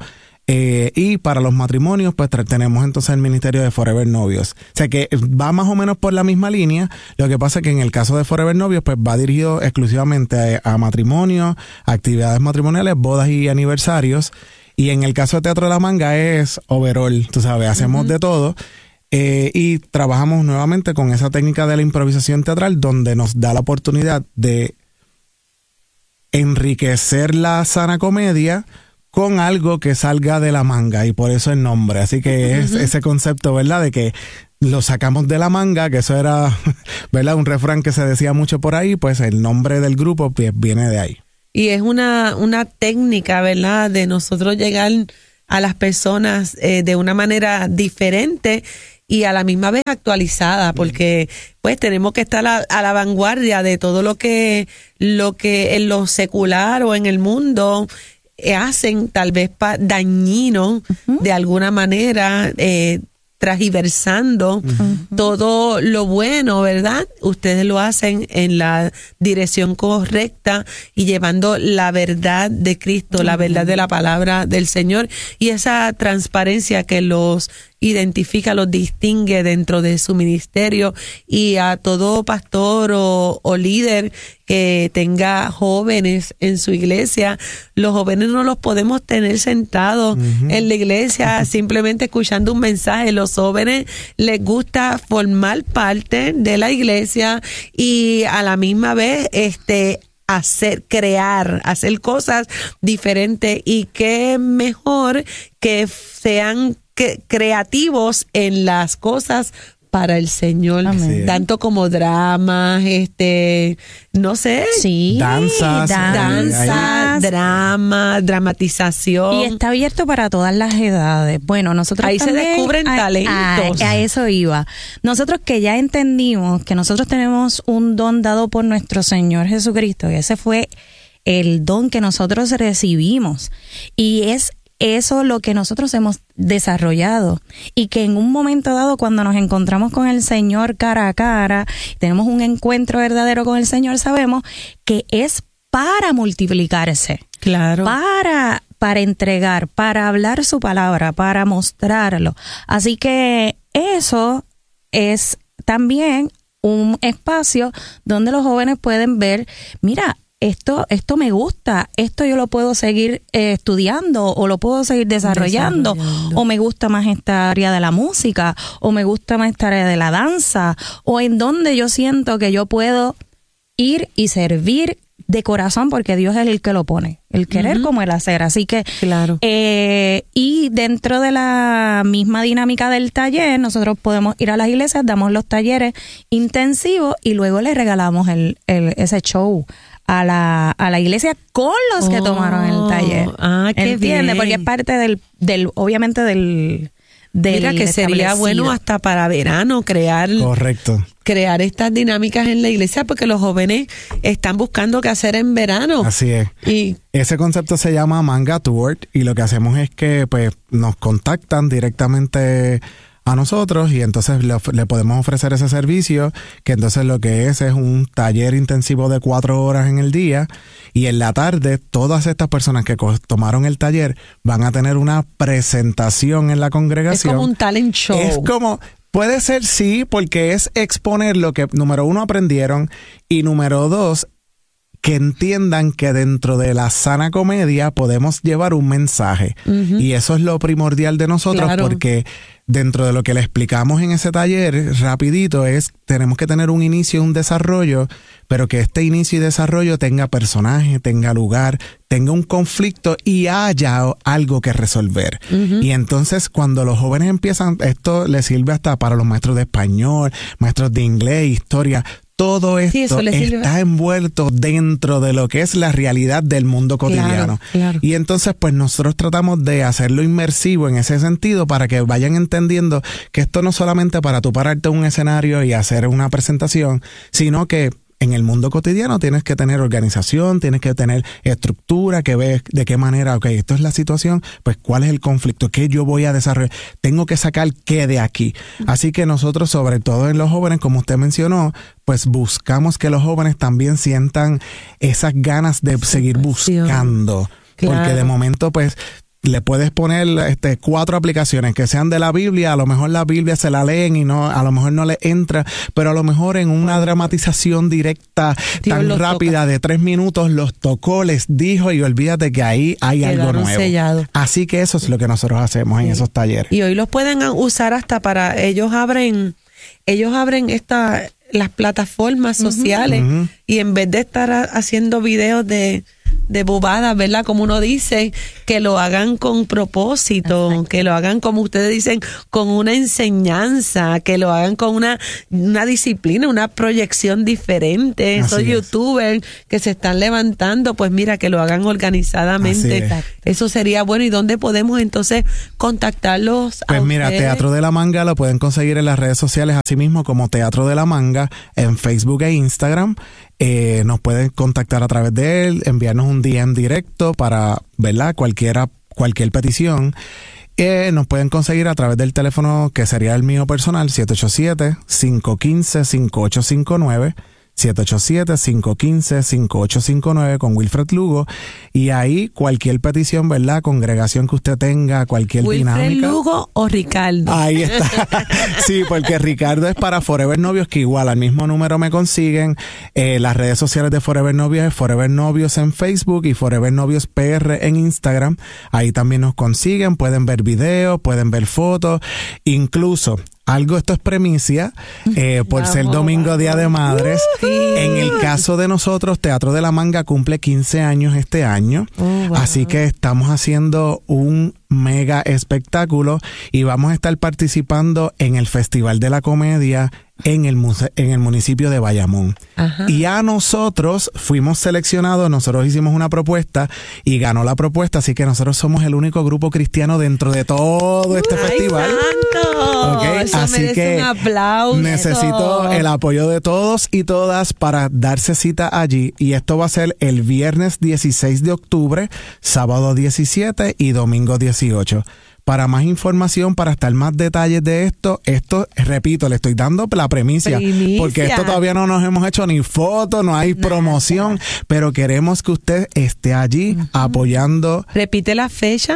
Y para los matrimonios, pues tenemos entonces el ministerio de Forever Novios. O sea que va más o menos por la misma línea. Lo que pasa es que en el caso de Forever Novios, pues va dirigido exclusivamente a matrimonios, actividades matrimoniales, bodas y aniversarios. Y en el caso de Teatro de la Manga es overall, tú sabes, hacemos de todo. Y trabajamos nuevamente con esa técnica de la improvisación teatral, donde nos da la oportunidad de enriquecer la sana comedia con algo que salga de la manga, y por eso el nombre. Así que es ese concepto, ¿verdad?, de que lo sacamos de la manga, que eso era, ¿verdad?, un refrán que se decía mucho por ahí, pues el nombre del grupo pues, viene de ahí. Y es una técnica, ¿verdad?, de nosotros llegar a las personas de una manera diferente y a la misma vez actualizada, porque pues tenemos que estar a la vanguardia de todo lo que en lo secular o en el mundo hacen tal vez dañino de alguna manera, transgiversando todo lo bueno, ¿verdad? Ustedes lo hacen en la dirección correcta y llevando la verdad de Cristo, la verdad de la palabra del Señor, y esa transparencia que los identifica, los distingue dentro de su ministerio. Y a todo pastor o líder que tenga jóvenes en su iglesia, los jóvenes no los podemos tener sentados en la iglesia simplemente escuchando un mensaje. Los jóvenes les gusta formar parte de la iglesia y a la misma vez hacer cosas diferentes, y qué mejor que sean creativos en las cosas para el Señor. Amén. Tanto como dramas, no sé, danzas, drama, dramatización. Y está abierto para todas las edades. Bueno, nosotros ahí también, se descubren talentos. A eso iba. Nosotros que ya entendimos que nosotros tenemos un don dado por nuestro Señor Jesucristo, y ese fue el don que nosotros recibimos, y es eso lo que nosotros hemos desarrollado, y que en un momento dado, cuando nos encontramos con el Señor cara a cara, tenemos un encuentro verdadero con el Señor, sabemos que es para multiplicarse, claro, para entregar, para hablar su palabra, para mostrarlo. Así que eso es también un espacio donde los jóvenes pueden ver, mira, esto me gusta, esto yo lo puedo seguir estudiando, o lo puedo seguir desarrollando, o me gusta más esta área de la música, o me gusta más esta área de la danza, o en donde yo siento que yo puedo ir y servir de corazón, porque Dios es el que lo pone, el querer como el hacer. Así que, claro. Y dentro de la misma dinámica del taller, nosotros podemos ir a las iglesias, damos los talleres intensivos y luego le regalamos ese show a la iglesia con los que tomaron el taller. Qué ¿entiendes? bien. Porque es parte del obviamente del Mira que sería bueno hasta para verano crear estas dinámicas en la iglesia, porque los jóvenes están buscando qué hacer en verano. Así es. Y ese concepto se llama Manga Tour, y lo que hacemos es que pues nos contactan directamente a nosotros, y entonces le podemos ofrecer ese servicio, que entonces lo que es un taller intensivo de 4 horas en el día, y en la tarde todas estas personas que tomaron el taller van a tener una presentación en la congregación. Es como un talent show. Es como, puede ser, sí, porque es exponer lo que, número 1, aprendieron, y número 2, que entiendan que dentro de la sana comedia podemos llevar un mensaje. Y eso es lo primordial de nosotros, claro, porque dentro de lo que le explicamos en ese taller, rapidito, tenemos que tener un inicio y un desarrollo, pero que este inicio y desarrollo tenga personaje, tenga lugar, tenga un conflicto y haya algo que resolver. Y entonces cuando los jóvenes empiezan, esto les sirve hasta para los maestros de español, maestros de inglés, historia. Todo esto está envuelto dentro de lo que es la realidad del mundo cotidiano. Claro. Y entonces, pues nosotros tratamos de hacerlo inmersivo en ese sentido, para que vayan entendiendo que esto no es solamente para tú pararte en un escenario y hacer una presentación, sino que en el mundo cotidiano tienes que tener organización, tienes que tener estructura, que ves de qué manera, ok, esto es la situación, pues cuál es el conflicto, qué yo voy a desarrollar, tengo que sacar qué de aquí. Así que nosotros, sobre todo en los jóvenes, como usted mencionó, pues buscamos que los jóvenes también sientan esas ganas de seguir buscando. Claro. Porque de momento, pues, le puedes poner 4 aplicaciones que sean de la Biblia. A lo mejor la Biblia se la leen y no, a lo mejor no le entra, pero a lo mejor en una dramatización directa tan rápida de 3 minutos los tocó, les dijo, y olvídate que ahí hay algo nuevo. Sellado. Así que eso es lo que nosotros hacemos en esos talleres. Y hoy los pueden usar hasta para, ellos abren las plataformas sociales, y en vez de estar haciendo videos de bobadas, ¿verdad? Como uno dice, que lo hagan con propósito. Exacto. Que lo hagan, como ustedes dicen, con una enseñanza, que lo hagan con una disciplina, una proyección diferente. Esos youtubers que se están levantando, pues mira, que lo hagan organizadamente. Eso sería bueno. ¿Y dónde podemos entonces contactarlos? Pues mira, Teatro de la Manga lo pueden conseguir en las redes sociales, así mismo como Teatro de la Manga, en Facebook e Instagram. Nos pueden contactar a través de él, enviarnos un DM directo para, ¿verdad?, cualquier petición. Nos pueden conseguir a través del teléfono que sería el mío personal, 787-515-5859. 787-515-5859 con Wilfred Lugo, y ahí cualquier petición, ¿verdad? Congregación que usted tenga, cualquier dinámica. ¿Wilfred Lugo o Ricardo? Ahí está. Sí, porque Ricardo es para Forever Novios, que igual al mismo número me consiguen. Las redes sociales de Forever Novios es Forever Novios en Facebook y Forever Novios PR en Instagram. Ahí también nos consiguen, pueden ver videos, pueden ver fotos, incluso esto es premicia, por ser domingo, Día de Madres. En el caso de nosotros, Teatro de la Manga cumple 15 años este año. Así que estamos haciendo un mega espectáculo y vamos a estar participando en el Festival de la Comedia en el municipio de Bayamón. Ajá. Y a nosotros fuimos seleccionados, nosotros hicimos una propuesta y ganó la propuesta, así que nosotros somos el único grupo cristiano dentro de todo este festival. ¡Santo! Okay, eso así merece que un aplauso. Necesito el apoyo de todos y todas para darse cita allí, y esto va a ser el viernes 16 de octubre, sábado 17 y domingo 18. Para más información, para estar más detalles de esto, repito, le estoy dando la primicia, porque esto todavía no nos hemos hecho ni foto, no hay promoción, pero queremos que usted esté allí apoyando. Repite la fecha.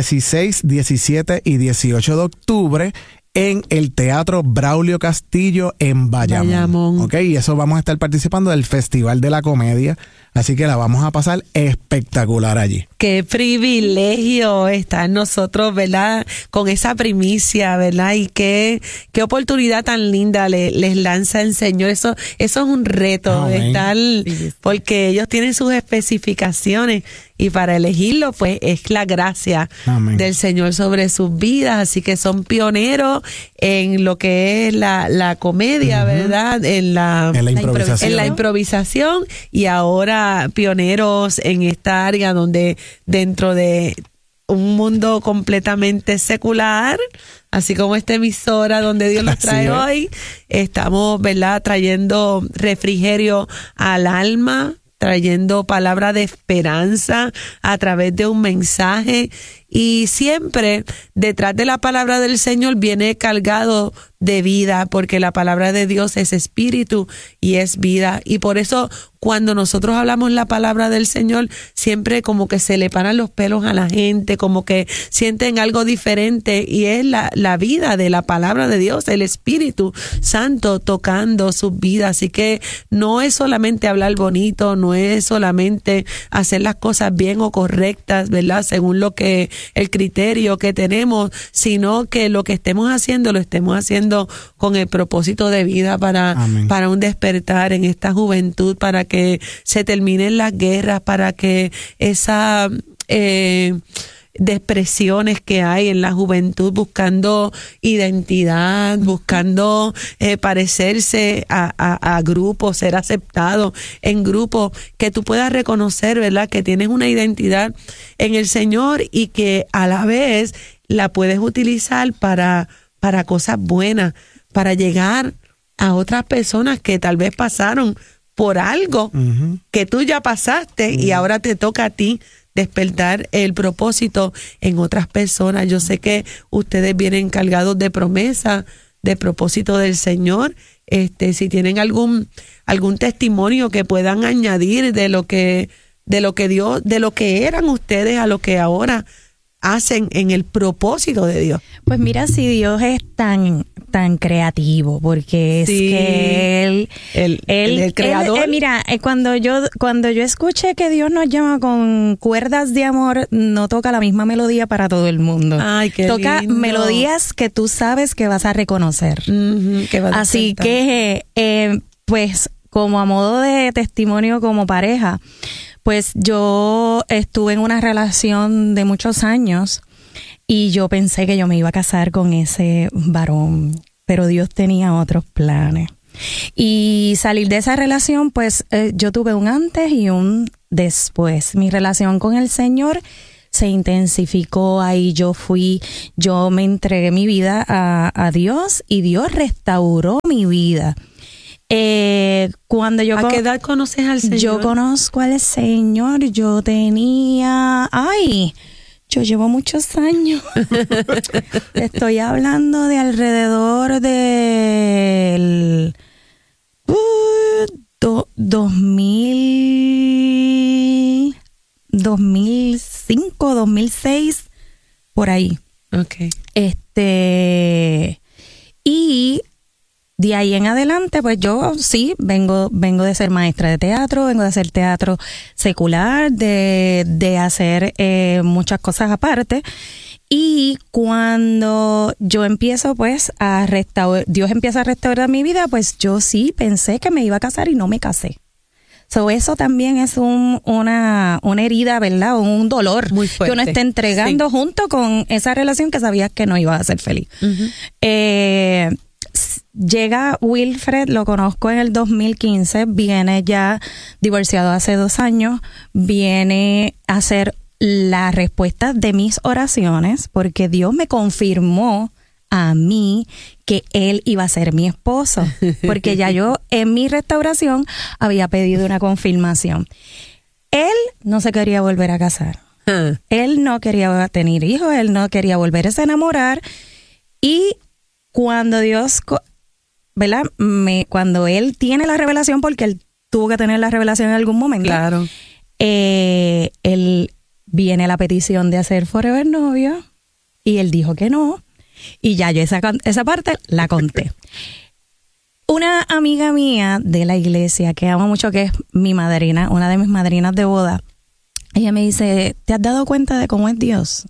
16, 17 y 18 de octubre. En el Teatro Braulio Castillo en Bayamón. ¿Ok? Y eso vamos a estar participando del Festival de la Comedia. Así que la vamos a pasar espectacular allí. Qué privilegio estar nosotros, ¿verdad? Con esa primicia, ¿verdad? Y qué oportunidad tan linda les lanza el Señor. Eso es un reto, estar, porque ellos tienen sus especificaciones y para elegirlo, pues es la gracia del Señor sobre sus vidas. Así que son pioneros en lo que es la comedia, ¿verdad? En la improvisación, y ahora pioneros en esta área donde dentro de un mundo completamente secular, así como esta emisora donde Dios nos trae hoy, estamos, ¿verdad?, trayendo refrigerio al alma, trayendo palabra de esperanza a través de un mensaje, y siempre detrás de la palabra del Señor viene cargado de vida, porque la palabra de Dios es espíritu y es vida, y por eso cuando nosotros hablamos la palabra del Señor, siempre como que se le paran los pelos a la gente, como que sienten algo diferente, y es la vida de la palabra de Dios, el Espíritu Santo tocando sus vidas. Así que no es solamente hablar bonito, no es solamente hacer las cosas bien o correctas, ¿verdad?, según lo que el criterio que tenemos, sino que lo que estemos haciendo, lo estemos haciendo con el propósito de vida para un despertar en esta juventud, para que se terminen las guerras, para que esa depresiones que hay en la juventud, buscando identidad, buscando parecerse a grupos, ser aceptado en grupos, que tú puedas reconocer, ¿verdad?, que tienes una identidad en el Señor y que a la vez la puedes utilizar para cosas buenas, para llegar a otras personas que tal vez pasaron por algo que tú ya pasaste y ahora te toca a ti despertar el propósito en otras personas. Yo sé que ustedes vienen cargados de promesa, de propósito del Señor. Si tienen algún testimonio que puedan añadir de lo que Dios, de lo que eran ustedes a lo que ahora hacen en el propósito de Dios. Pues mira, si Dios es tan creativo, porque es que él el creador. Mira, cuando yo escuché que Dios nos llama con cuerdas de amor, no toca la misma melodía para todo el mundo. Ay, qué toca lindo. melodías que tú sabes que vas a reconocer. Que vas a Así cantar. que, pues, como a modo de testimonio como pareja, pues yo estuve en una relación de muchos años y yo pensé que yo me iba a casar con ese varón, pero Dios tenía otros planes. Y salir de esa relación, pues yo tuve un antes y un después. Mi relación con el Señor se intensificó, ahí yo me entregué mi vida a Dios y Dios restauró mi vida. Cuando ¿A qué edad conoces al Señor? Yo conozco al Señor, yo llevo muchos años. Estoy hablando de alrededor del 2005, 2006, por ahí. Okay. Y de ahí en adelante, pues yo sí vengo de ser maestra de teatro, vengo de hacer teatro secular, de hacer muchas cosas aparte. Y cuando yo empiezo pues Dios empieza a restaurar mi vida, pues yo sí pensé que me iba a casar y no me casé. Eso también es una herida, ¿verdad? Un dolor muy fuerte, que uno está entregando junto con esa relación que sabías que no iba a ser feliz. Uh-huh. Llega Wilfred, lo conozco en el 2015, viene ya divorciado hace 2 años, viene a hacer la respuesta de mis oraciones, porque Dios me confirmó a mí que él iba a ser mi esposo, porque ya yo en mi restauración había pedido una confirmación. Él no se quería volver a casar. Él no quería tener hijos, él no quería volverse a enamorar. Y cuando Dios, ¿verdad? Cuando él tiene la revelación, porque él tuvo que tener la revelación en algún momento. Claro. Él viene la petición de hacer Forever Novio y él dijo que no. Y ya yo esa parte la conté. Una amiga mía de la iglesia que amo mucho, que es mi madrina, una de mis madrinas de boda, ella me dice, ¿te has dado cuenta de cómo es Dios?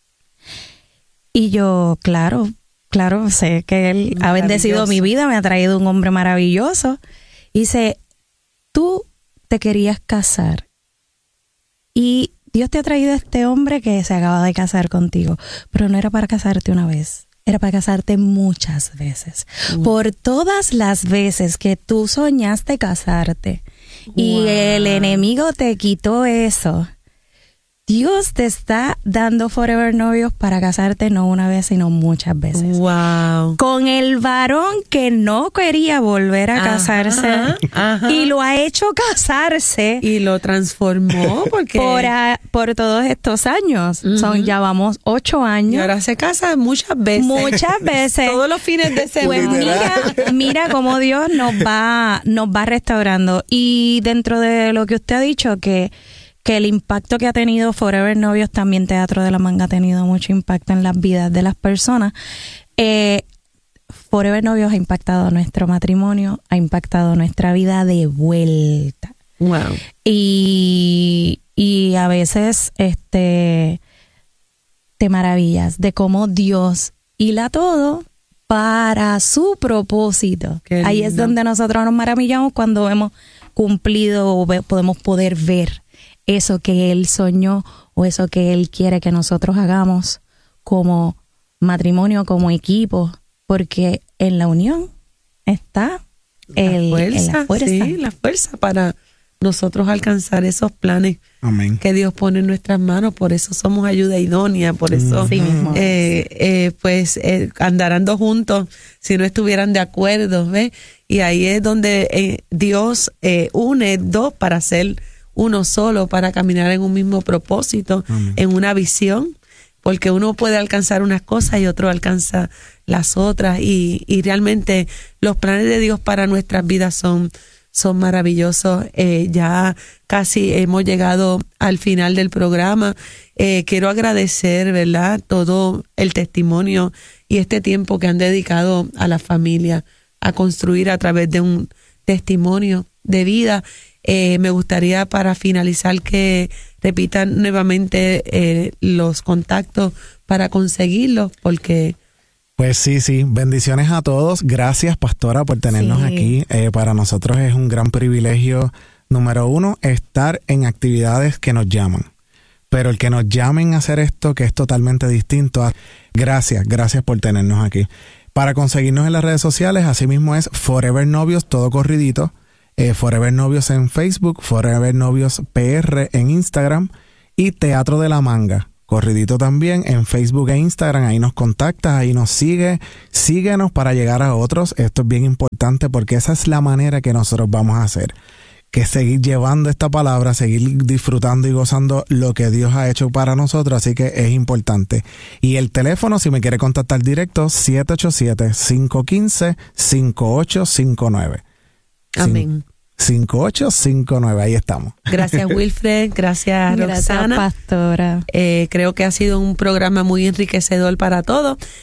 Y yo, claro, sé que Él ha bendecido mi vida, me ha traído un hombre maravilloso. Y dice, tú te querías casar y Dios te ha traído a este hombre que se acaba de casar contigo, pero no era para casarte una vez, era para casarte muchas veces. Por todas las veces que tú soñaste casarte y el enemigo te quitó eso, Dios te está dando Forever Novios para casarte no una vez, sino muchas veces. Wow. Con el varón que no quería volver a casarse y lo ha hecho casarse. Y lo transformó porque por todos estos años. Ya vamos 8 años. Y ahora se casa muchas veces. Muchas veces. Todos los fines de semana. Pues mira cómo Dios nos va restaurando. Y dentro de lo que usted ha dicho, que el impacto que ha tenido Forever Novios, también Teatro de la Manga ha tenido mucho impacto en las vidas de las personas. Forever Novios ha impactado nuestro matrimonio, ha impactado nuestra vida de vuelta. Wow. Y a veces te maravillas de cómo Dios hila todo para su propósito. Ahí es donde nosotros nos maravillamos cuando hemos cumplido o podemos poder ver eso que Él soñó o eso que Él quiere que nosotros hagamos como matrimonio, como equipo, porque en la unión está la fuerza. Sí, la fuerza para nosotros alcanzar esos planes. Amén. Que Dios pone en nuestras manos. Por eso somos ayuda idónea, por eso andarán dos juntos si no estuvieran de acuerdo, ¿ves? Y ahí es donde Dios une dos para ser uno solo, para caminar en un mismo propósito, en una visión, porque uno puede alcanzar unas cosas y otro alcanza las otras, y realmente los planes de Dios para nuestras vidas son maravillosos. Ya casi hemos llegado al final del programa. quiero agradecer, ¿verdad?, todo el testimonio y este tiempo que han dedicado a la familia, a construir a través de un testimonio de vida. Me gustaría, para finalizar, que repitan nuevamente los contactos para conseguirlos, porque... Pues sí, bendiciones a todos. Gracias, pastora, por tenernos aquí. Para nosotros es un gran privilegio, número uno, estar en actividades que nos llaman. Pero el que nos llamen a hacer esto, que es totalmente distinto. Gracias por tenernos aquí. Para conseguirnos en las redes sociales, así mismo es Forever Novios, todo corridito. Forever Novios en Facebook, Forever Novios PR en Instagram y Teatro de la Manga, corridito también en Facebook e Instagram. Ahí nos contactas, ahí nos sigue, síguenos para llegar a otros. Esto es bien importante porque esa es la manera que nosotros vamos a hacer, que seguir llevando esta palabra, seguir disfrutando y gozando lo que Dios ha hecho para nosotros, así que es importante. Y el teléfono, si me quiere contactar directo, 787-515-5859. Amén. 5859, ahí estamos. Gracias, Wilfred, gracias, Roxana. Gracias, pastora. Creo que ha sido un programa muy enriquecedor para todos.